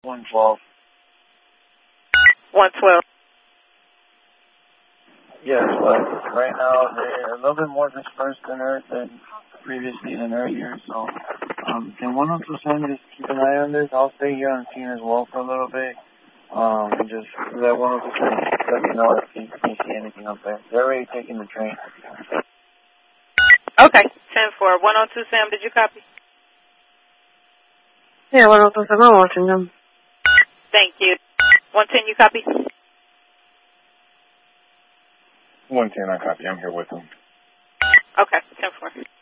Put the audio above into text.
112. 112. Yes, but right now they're a little bit more dispersed than previously than earlier. So, can 102.7 just keep an eye on this? I'll stay here on scene as well for a little bit. And just let 102.7 let me know if you see anything up there. They're already taking the train. Okay, 10-4. 102 Sam, did you copy? Yeah, 102.7, I'm watching them. Thank you. 110, you copy? 110, I copy. I'm here with them. Okay, 10-4.